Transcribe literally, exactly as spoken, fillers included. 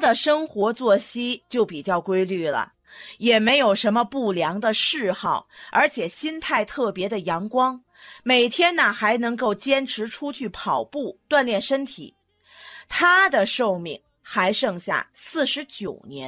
的生活作息就比较规律了，也没有什么不良的嗜好，而且心态特别的阳光，每天呢还能够坚持出去跑步锻炼身体。他的寿命还剩下四十九年。